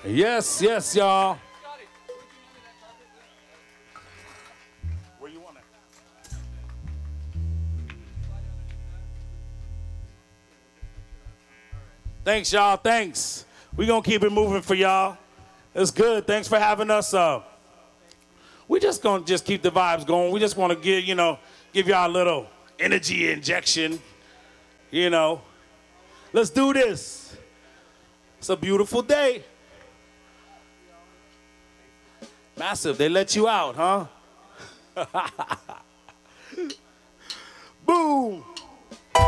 Yes, yes, y'all. Where you want it? Thanks, y'all. Thanks. We're going to keep it moving for y'all. It's good. Thanks for having us. We just going to just keep the vibes going. We just want to give y'all a little energy injection. Let's do this. It's a beautiful day. Massive, they let you out, huh? Boom.